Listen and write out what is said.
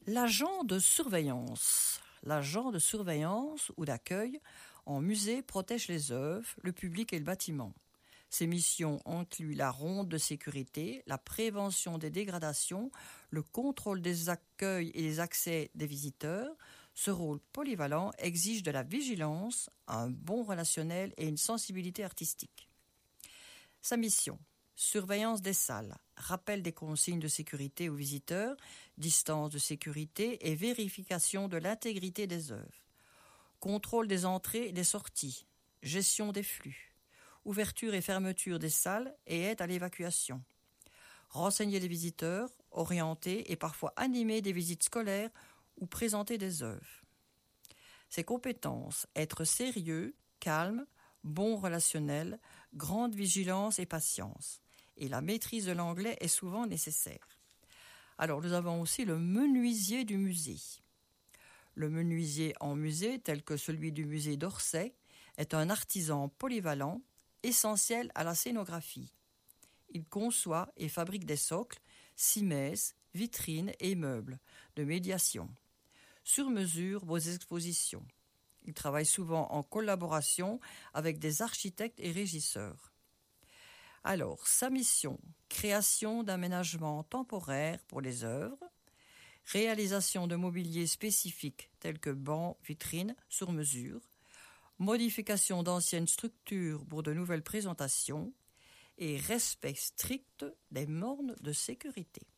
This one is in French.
L'agent de surveillance. L'agent de surveillance ou d'accueil en musée protège les œuvres, le public et le bâtiment. Ses missions incluent la ronde de sécurité, la prévention des dégradations, le contrôle des accueils et des accès des visiteurs. Ce rôle polyvalent exige de la vigilance, un bon relationnel et une sensibilité artistique. Sa mission: surveillance des salles, rappel des consignes de sécurité aux visiteurs, distance de sécurité et vérification de l'intégrité des œuvres. Contrôle des entrées et des sorties, gestion des flux, ouverture et fermeture des salles et aide à l'évacuation. Renseigner les visiteurs, orienter et parfois animer des visites scolaires ou présenter des œuvres. Ses compétences: être sérieux, calme, bon relationnel, grande vigilance et patience. Et la maîtrise de l'anglais est souvent nécessaire. Alors nous avons aussi le menuisier du musée. Le menuisier en musée, tel que celui du musée d'Orsay, est un artisan polyvalent, essentiel à la scénographie. Il conçoit et fabrique des socles, simèses, vitrines et meubles de médiation. Sur mesure vos expositions. Il travaille souvent en collaboration avec des architectes et régisseurs. Alors, sa mission: création d'aménagements temporaires pour les œuvres, réalisation de mobilier spécifique tels que bancs, vitrines, sur mesure, modification d'anciennes structures pour de nouvelles présentations et respect strict des normes de sécurité.